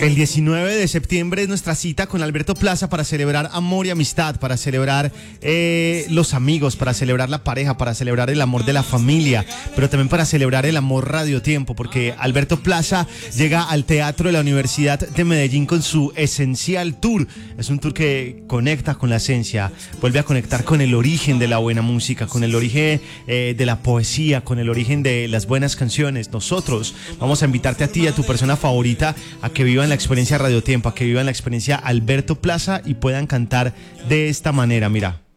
El 19 de septiembre es nuestra cita con Alberto Plaza para celebrar amor y amistad, para celebrar los amigos, para celebrar la pareja, para celebrar el amor de la familia, pero también para celebrar el amor radiotiempo, porque Alberto Plaza llega al Teatro de la Universidad de Medellín con su Esencial Tour. Es un tour que conecta con la esencia, vuelve a conectar con el origen de la buena música, con el origen de la poesía, con el origen de las buenas canciones. Nosotros vamos a invitarte a ti y a tu persona favorita a que vivan la experiencia Radiotiempo, a que vivan la experiencia Alberto Plaza y puedan cantar de esta manera, mira.